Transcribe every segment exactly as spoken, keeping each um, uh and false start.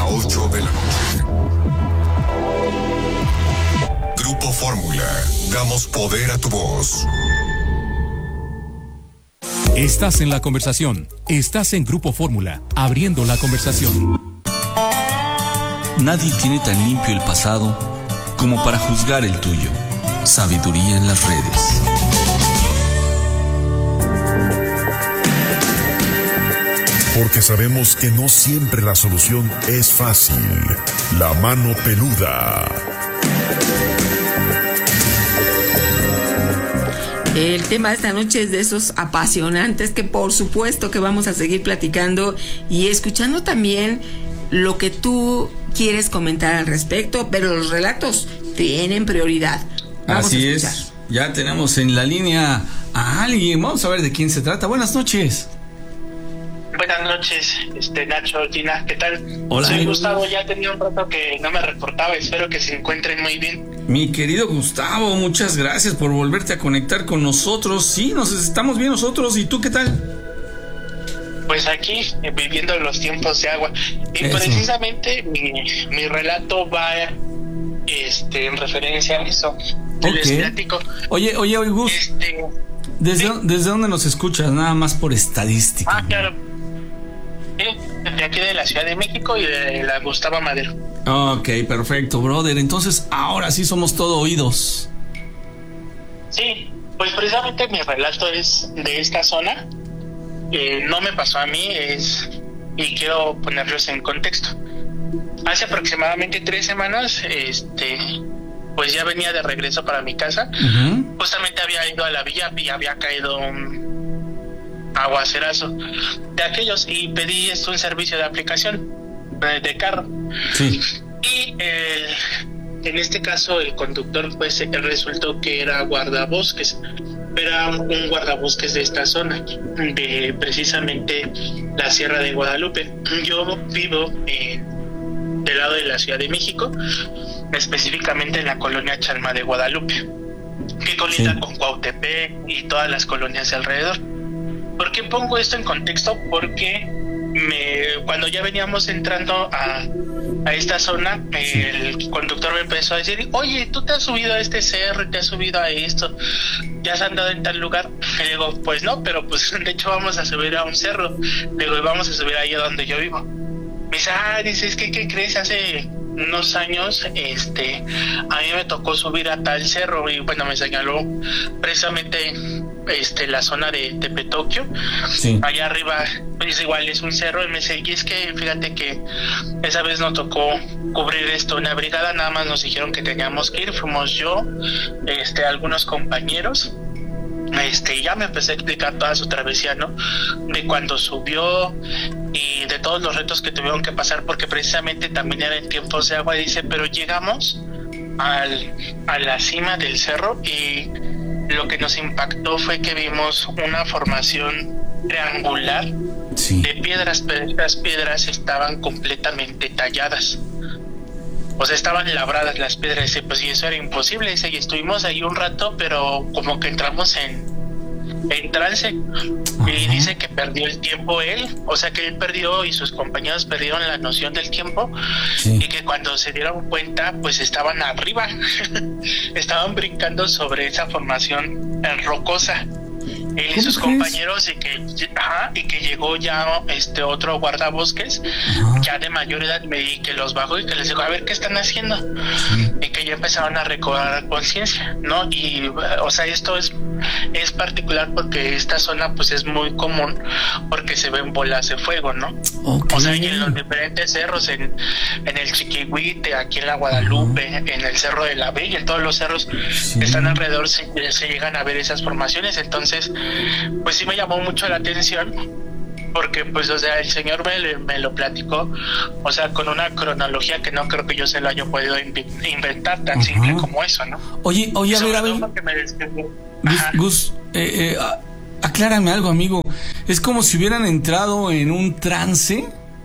ocho de la noche. Grupo Fórmula, damos poder a tu voz. Estás en la conversación. Estás en Grupo Fórmula, abriendo la conversación. Nadie tiene tan limpio el pasado como para juzgar el tuyo. Sabiduría en las redes. Porque sabemos que no siempre la solución es fácil. La mano peluda. El tema de esta noche es de esos apasionantes que por supuesto que vamos a seguir platicando y escuchando también lo que tú quieres comentar al respecto, pero los relatos tienen prioridad. Vamos Así a escuchar. es, ya tenemos en la línea a alguien, vamos a ver de quién se trata. Buenas noches. Buenas noches, este Nacho, Gina, ¿qué tal? Hola. Soy Gustavo, ya tenía un rato que no me reportaba, espero que se encuentren muy bien. Mi querido Gustavo, muchas gracias por volverte a conectar con nosotros. Sí, nos estamos bien nosotros, ¿y tú qué tal? Pues aquí, eh, viviendo los tiempos de agua. Y Eso. Precisamente mi, mi relato va este, en referencia a eso. Ok. Les platico. Oye, oye, oye, Gus, Este, ¿desde, sí. ¿desde dónde nos escuchas? Nada más por estadística. Ah, claro. Sí, de aquí de la Ciudad de México y de la Gustavo Madero. Ok, perfecto, brother. Entonces, ahora sí somos todo oídos. Sí, pues precisamente mi relato es de esta zona. Eh, no me pasó a mí, es y quiero ponerlos en contexto. Hace aproximadamente tres semanas, este, pues ya venía de regreso para mi casa. Uh-huh. Justamente había ido a la villa y había caído un aguacerazo de aquellos y pedí esto un servicio de aplicación de, de carro. Sí. Y eh, en este caso el conductor pues resultó que era guardabosques, era un guardabosques de esta zona, de precisamente la Sierra de Guadalupe. Yo vivo eh, del lado de la Ciudad de México, específicamente en la colonia Chalma de Guadalupe, que colinda Sí. con Cuautepec y todas las colonias de alrededor. ¿Por qué pongo esto en contexto? Porque me, cuando ya veníamos entrando a, a esta zona, el conductor me empezó a decir, oye, tú te has subido a este cerro y te has subido a esto, ya has andado en tal lugar. Y le digo, pues no, pero pues de hecho vamos a subir a un cerro. Le digo, vamos a subir ahí a donde yo vivo. Me dice, ah, dices, ¿qué, qué crees? Hace unos años, este, a mí me tocó subir a tal cerro y bueno, me señaló precisamente este la zona de Tepetocchio. Sí. Allá arriba pues igual es un cerro y me dice, y es que fíjate que esa vez nos tocó cubrir esto una brigada, nada más nos dijeron que teníamos que ir, fuimos yo, este, algunos compañeros. Este, y ya me empecé a explicar toda su travesía, ¿no? De cuando subió y de todos los retos que tuvieron que pasar, porque precisamente también era en tiempos de agua. Dice, pero llegamos al, a la cima del cerro y lo que nos impactó fue que vimos una formación triangular Sí. de piedras, pero estas piedras estaban completamente talladas. O sea, estaban labradas las piedras, y pues y eso era imposible, y estuvimos ahí un rato, pero como que entramos en, en trance. Ajá. Y dice que perdió el tiempo él, o sea que él perdió y sus compañeros perdieron la noción del tiempo. Sí. Y que cuando se dieron cuenta, pues estaban arriba, estaban brincando sobre esa formación eh, rocosa. Él y sus crees? compañeros, y que, ajá, y que llegó ya este otro guardabosques, Ajá. ya de mayor edad, y que los bajó y que les dijo, a ver, ¿qué están haciendo? Sí. Y que ya empezaron a recobrar conciencia, ¿no? Y, o sea, esto es, es particular porque esta zona, pues, es muy común porque se ven bolas de fuego, ¿no? Ok. O sea, y en los diferentes cerros, en, en el Chiquihuite, aquí en la Guadalupe, uh-huh. en el Cerro de la Bella, en todos los cerros Sí. que están alrededor se, se llegan a ver esas formaciones. Entonces, pues sí me llamó mucho la atención porque, pues, o sea, el señor me, me lo platicó, o sea, con una cronología que no creo que yo se lo haya podido inv- inventar tan uh-huh. simple como eso, ¿no? Oye, oye, a ver, a ver. Gus, Gus eh, eh, aclárame algo, amigo. Es como si hubieran entrado en un trance.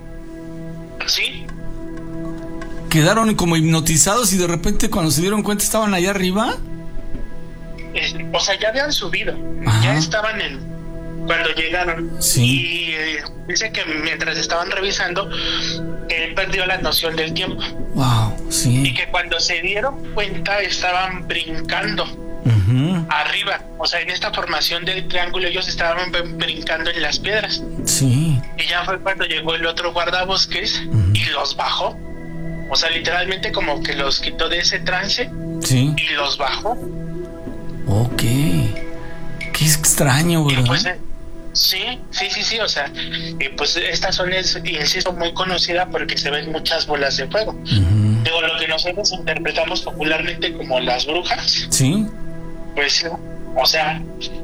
Sí. Quedaron como hipnotizados y de repente cuando se dieron cuenta estaban allá arriba. Es, o sea, ya habían subido. Ajá. Ya estaban en... cuando llegaron. Sí. Y eh, dice que mientras estaban revisando, que él perdió la noción del tiempo. Wow, sí. Y que cuando se dieron cuenta estaban brincando uh-huh. arriba. O sea, en esta formación del triángulo ellos estaban brincando en las piedras. Sí. Y ya fue cuando llegó el otro guardabosques uh-huh. y los bajó. O sea, literalmente como que los quitó de ese trance sí. y los bajó. Ok. Qué extraño, ¿verdad? Y pues, eh, sí, sí, sí, sí, o sea, y pues esta zona es, insisto, muy conocida porque se ven muchas bolas de fuego. Uh-huh. Digo, lo que nosotros interpretamos popularmente como las brujas. Sí. Pues, o sea,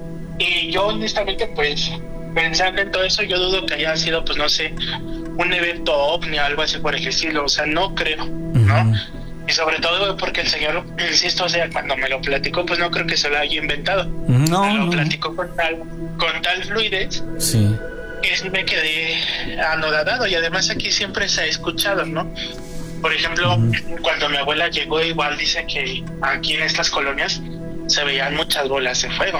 y yo honestamente, pues, pensando en todo eso, yo dudo que haya sido, pues, no sé, un evento ovni o algo así por el estilo, o sea, no creo, ¿no? Uh-huh. Y sobre todo porque el señor, insisto, o sea, cuando me lo platicó, pues no creo que se lo haya inventado. No, me lo no. platicó con tal, con tal fluidez sí. que sí me quedé anodadado. Y además aquí siempre se ha escuchado, ¿no? Por ejemplo, uh-huh. cuando mi abuela llegó, igual dice que aquí en estas colonias se veían muchas bolas de fuego.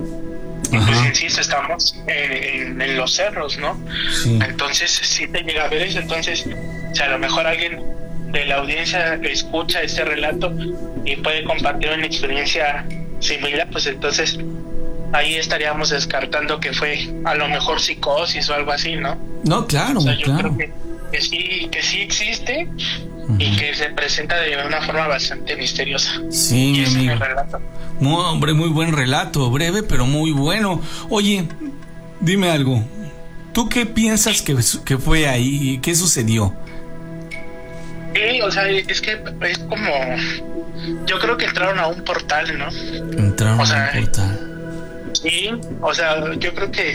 Y uh-huh. pues insisto, estamos en, en, en los cerros, ¿no? Sí. Entonces sí te llega a ver eso. Entonces, o sea, a lo mejor alguien de la audiencia escucha este relato y puede compartir una experiencia similar, pues entonces ahí estaríamos descartando que fue a lo mejor psicosis o algo así, ¿no? No, claro, o sea, yo claro. creo que, que sí, que sí existe uh-huh. y que se presenta de una forma bastante misteriosa. Sí, y ese amigo. es mi relato. Muy, hombre, muy buen relato, breve pero muy bueno. Oye, dime algo. ¿Tú qué piensas que, que fue ahí? ¿Qué sucedió? Sí, o sea, es que es como... Yo creo que entraron a un portal, ¿no? Entraron o sea, a un portal. Sí, o sea, yo creo que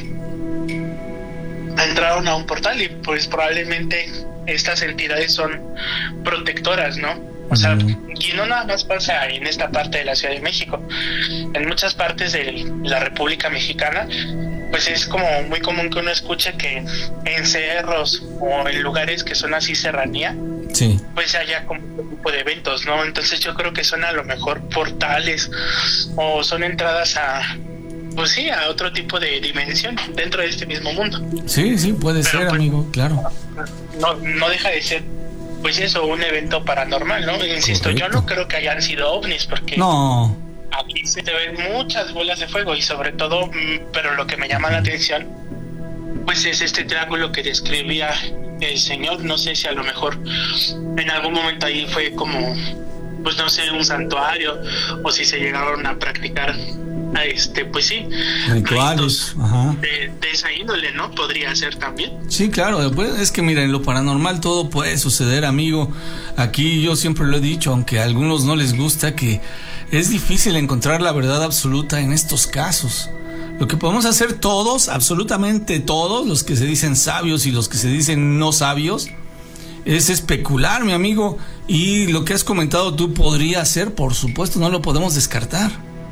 entraron a un portal y pues probablemente estas entidades son protectoras, ¿no? O sea, uh-huh. y no nada más pasa en esta parte de la Ciudad de México. En muchas partes de la República Mexicana, pues es como muy común que uno escuche que en cerros o en lugares que son así serranía, sí. pues haya como un tipo de eventos, ¿no? Entonces yo creo que son a lo mejor portales o son entradas a, pues sí, a otro tipo de dimensión dentro de este mismo mundo. Sí, sí, puede Pero ser, pues, amigo, claro. No, no deja de ser, pues eso, un evento paranormal, ¿no? Insisto, Correcto. Yo no creo que hayan sido ovnis porque... No. Aquí se te ven muchas bolas de fuego y sobre todo, pero lo que me llama la atención, pues es este triángulo que describía el señor. No sé si a lo mejor en algún momento ahí fue como, pues no sé, un santuario, o si se llegaron a practicar, a este, pues sí, rituales, ajá. De, de esa índole, ¿no? Podría ser también. Sí, claro, pues es que mira, en lo paranormal todo puede suceder, amigo. Aquí yo siempre lo he dicho, aunque a algunos no les gusta, que es difícil encontrar la verdad absoluta en estos casos. Lo que podemos hacer todos, absolutamente todos, los que se dicen sabios y los que se dicen no sabios, es especular, mi amigo. Y lo que has comentado tú podría ser, por supuesto, no lo podemos descartar.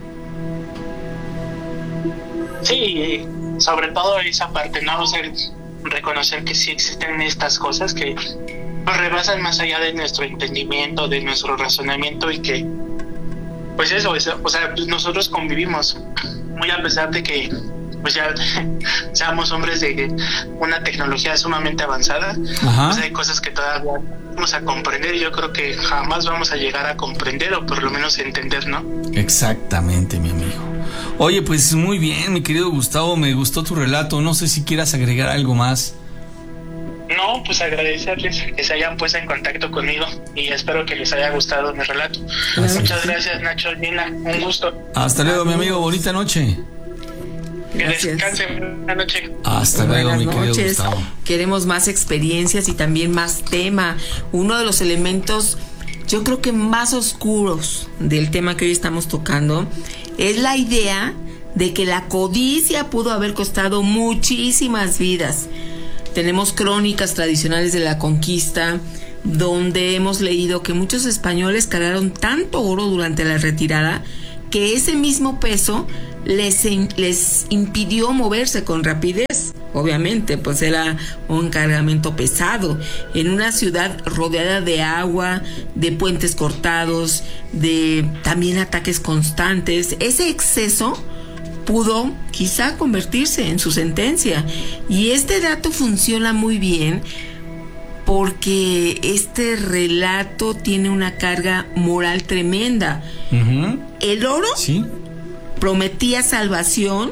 Sí, sobre todo esa parte, ¿no? O sea, reconocer que sí existen estas cosas que nos rebasan más allá de nuestro entendimiento, de nuestro razonamiento, y que, pues eso, eso o sea, nosotros convivimos, muy a pesar de que pues ya seamos hombres de una tecnología sumamente avanzada. Ajá. Pues hay cosas que todavía vamos a comprender y yo creo que jamás vamos a llegar a comprender o por lo menos entender, ¿no? Exactamente, mi amigo. Oye, pues muy bien, mi querido Gustavo, me gustó tu relato, no sé si quieras agregar algo más. No, pues agradecerles que se hayan puesto en contacto conmigo y espero que les haya gustado mi relato. Gracias. Muchas gracias, Nacho, Gina, un gusto. Hasta luego, mi amigo, bonita noche. Que descansen, buena noche. Hasta luego, Buenas mi querido noches. Gustavo. Queremos más experiencias y también más tema. Uno de los elementos, yo creo que más oscuros del tema que hoy estamos tocando es la idea de que la codicia pudo haber costado muchísimas vidas. Tenemos crónicas tradicionales de la conquista donde hemos leído que muchos españoles cargaron tanto oro durante la retirada que ese mismo peso les, les impidió moverse con rapidez. Obviamente, pues era un cargamento pesado en una ciudad rodeada de agua, de puentes cortados, de también ataques constantes. Ese exceso pudo quizá convertirse en su sentencia. Y este dato funciona muy bien porque este relato tiene una carga moral tremenda. Uh-huh. El oro ¿Sí? prometía salvación,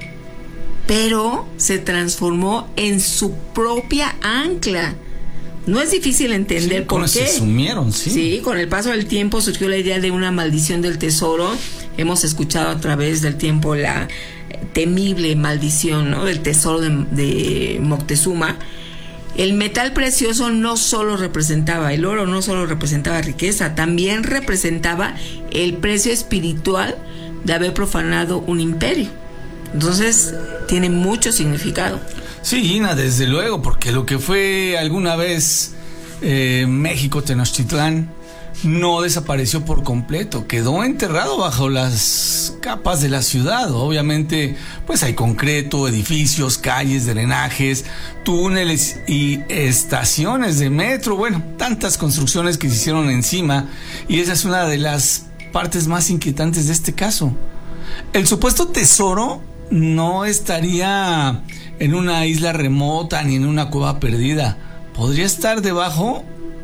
pero se transformó en su propia ancla. No es difícil entender sí, por qué. Se sumieron, sí. Sí, con el paso del tiempo surgió la idea de una maldición del tesoro. Hemos escuchado a través del tiempo la temible maldición, ¿no?, del tesoro de, de Moctezuma. El metal precioso no solo representaba, el oro no solo representaba riqueza, también representaba el precio espiritual de haber profanado un imperio. Entonces, tiene mucho significado. Sí, Gina, desde luego, porque lo que fue alguna vez eh, México Tenochtitlán no desapareció por completo, quedó enterrado bajo las capas de la ciudad. Obviamente, pues hay concreto, edificios, calles, drenajes, túneles y estaciones de metro, bueno, tantas construcciones que se hicieron encima, y esa es una de las partes más inquietantes de este caso. El supuesto tesoro no estaría en una isla remota ni en una cueva perdida, podría estar debajo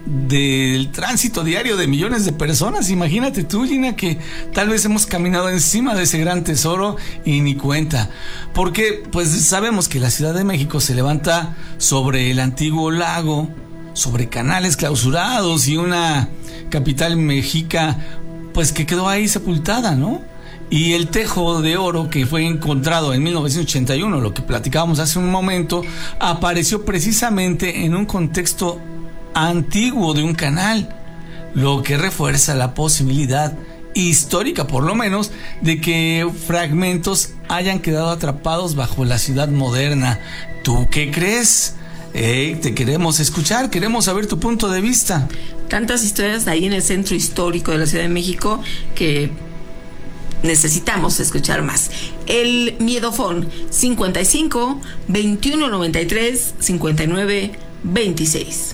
del tránsito diario de millones de personas. Imagínate tú, Gina, que tal vez hemos caminado encima de ese gran tesoro y ni cuenta, porque pues sabemos que la Ciudad de México se levanta sobre el antiguo lago, sobre canales clausurados y una capital mexica pues que quedó ahí sepultada, ¿no? Y el tejo de oro que fue encontrado en mil novecientos ochenta y uno, lo que platicábamos hace un momento, apareció precisamente en un contexto antiguo de un canal, lo que refuerza la posibilidad histórica, por lo menos, de que fragmentos hayan quedado atrapados bajo la ciudad moderna. ¿Tú qué crees? Hey, te queremos escuchar, queremos saber tu punto de vista. Tantas historias ahí en el centro histórico de la Ciudad de México que necesitamos escuchar más. El miedofón cincuenta y cinco, veintiuno noventa y tres, cincuenta y nueve veintiséis.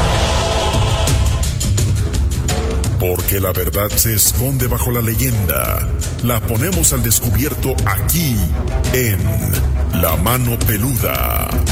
Porque la verdad se esconde bajo la leyenda. La ponemos al descubierto aquí en La Mano Peluda.